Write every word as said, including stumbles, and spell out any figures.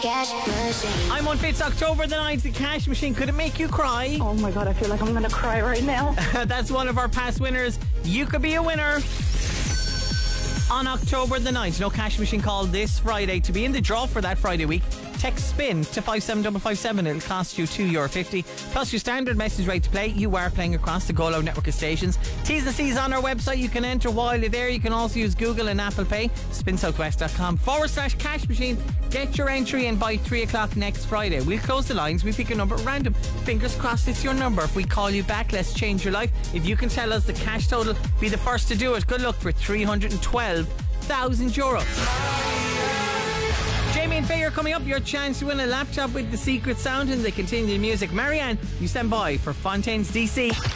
Cash Machine. I'm on Fitz, October the ninth. The Cash Machine. Could it make you cry? Oh my god, I feel like I'm gonna cry right now. That's one of our past winners. You could be a winner on October the ninth. No Cash Machine call this Friday. To be in the draw for that Friday week, text SPIN to five seven five five seven. It'll cost you two euro fifty. Plus your standard message rate to play. You are playing across the Go Loud network of stations. T's and C's on our website. You can enter while you're there. You can also use Google and Apple Pay. spin southwest dot com forward slash cash machine. Get your entry in by three o'clock next Friday. We'll close the lines. We pick a number at random. Fingers crossed it's your number. If we call you back, let's change your life. If you can tell us the cash total, be the first to do it. Good luck for three hundred twelve thousand euro. Jamie and Faye are coming up. Your chance to win a laptop with the secret sound, and they continue the music. Marianne, you stand by for Fontaine's D C.